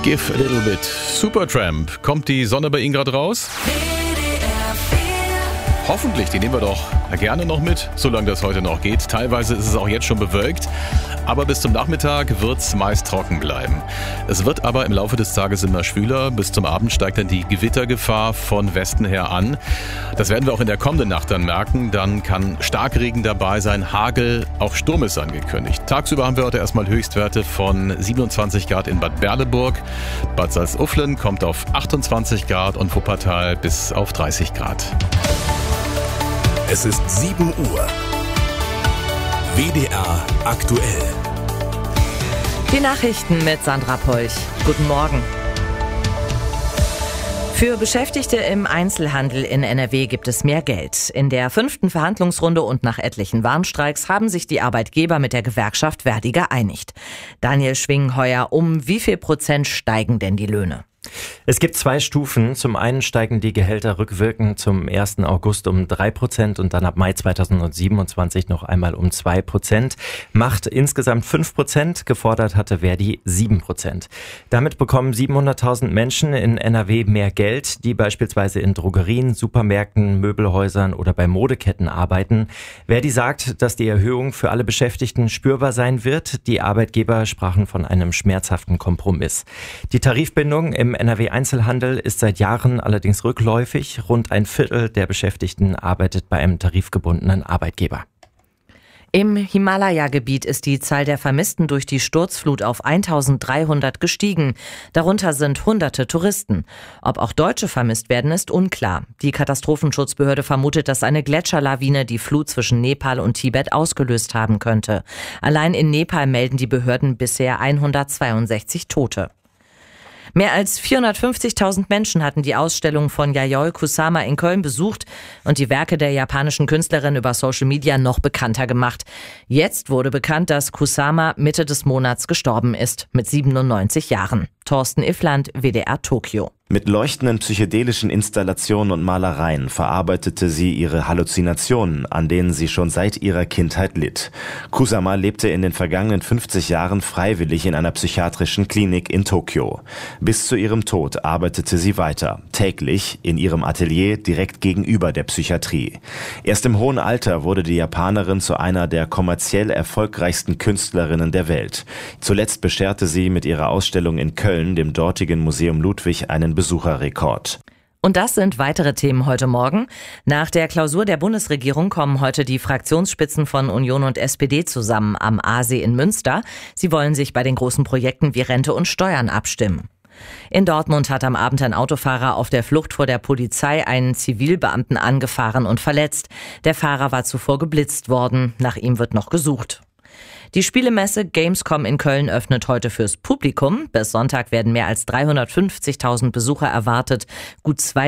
Give a little bit. Supertramp. Kommt die Sonne bei Ihnen gerade raus? Hoffentlich, die nehmen wir doch gerne noch mit, solange das heute noch geht. Teilweise ist es auch jetzt schon bewölkt, aber bis zum Nachmittag wird es meist trocken bleiben. Es wird aber im Laufe des Tages immer schwüler. Bis zum Abend steigt dann die Gewittergefahr von Westen her an. Das werden wir auch in der kommenden Nacht dann merken. Dann kann Starkregen dabei sein, Hagel, auch Sturm ist angekündigt. Tagsüber haben wir heute erstmal Höchstwerte von 27 Grad in Bad Berleburg. Bad Salzuflen kommt auf 28 Grad und Wuppertal bis auf 30 Grad. Es ist 7 Uhr. WDR aktuell. Die Nachrichten mit Sandra Polch. Guten Morgen. Für Beschäftigte im Einzelhandel in NRW gibt es mehr Geld. In der 5. Verhandlungsrunde und nach etlichen Warnstreiks haben sich die Arbeitgeber mit der Gewerkschaft Verdi geeinigt. Daniel Schwingheuer, um wie viel Prozent steigen denn die Löhne? Es gibt 2 Stufen. Zum einen steigen die Gehälter rückwirkend zum 1. August um 3% und dann ab Mai 2027 noch einmal um 2%. Macht insgesamt 5%. Gefordert hatte Verdi 7%. Damit bekommen 700.000 Menschen in NRW mehr Geld, die beispielsweise in Drogerien, Supermärkten, Möbelhäusern oder bei Modeketten arbeiten. Verdi sagt, dass die Erhöhung für alle Beschäftigten spürbar sein wird. Die Arbeitgeber sprachen von einem schmerzhaften Kompromiss. Die Tarifbindung im NRW-Einzelhandel ist seit Jahren allerdings rückläufig. Rund ein Viertel der Beschäftigten arbeitet bei einem tarifgebundenen Arbeitgeber. Im Himalaya-Gebiet ist die Zahl der Vermissten durch die Sturzflut auf 1300 gestiegen. Darunter sind Hunderte Touristen. Ob auch Deutsche vermisst werden, ist unklar. Die Katastrophenschutzbehörde vermutet, dass eine Gletscherlawine die Flut zwischen Nepal und Tibet ausgelöst haben könnte. Allein in Nepal melden die Behörden bisher 162 Tote. Mehr als 450.000 Menschen hatten die Ausstellung von Yayoi Kusama in Köln besucht und die Werke der japanischen Künstlerin über Social Media noch bekannter gemacht. Jetzt wurde bekannt, dass Kusama Mitte des Monats gestorben ist, mit 97 Jahren. Thorsten Iffland, WDR Tokio. Mit leuchtenden psychedelischen Installationen und Malereien verarbeitete sie ihre Halluzinationen, an denen sie schon seit ihrer Kindheit litt. Kusama lebte in den vergangenen 50 Jahren freiwillig in einer psychiatrischen Klinik in Tokio. Bis zu ihrem Tod arbeitete sie weiter, täglich in ihrem Atelier direkt gegenüber der Psychiatrie. Erst im hohen Alter wurde die Japanerin zu einer der kommerziell erfolgreichsten Künstlerinnen der Welt. Zuletzt bescherte sie mit ihrer Ausstellung in Köln dem dortigen Museum Ludwig einen Besucherrekord. Und das sind weitere Themen heute Morgen. Nach der Klausur der Bundesregierung kommen heute die Fraktionsspitzen von Union und SPD zusammen am Aasee in Münster. Sie wollen sich bei den großen Projekten wie Rente und Steuern abstimmen. In Dortmund hat am Abend ein Autofahrer auf der Flucht vor der Polizei einen Zivilbeamten angefahren und verletzt. Der Fahrer war zuvor geblitzt worden. Nach ihm wird noch gesucht. Die Spielemesse Gamescom in Köln öffnet heute fürs Publikum. Bis Sonntag werden mehr als 350.000 Besucher erwartet. Gut 2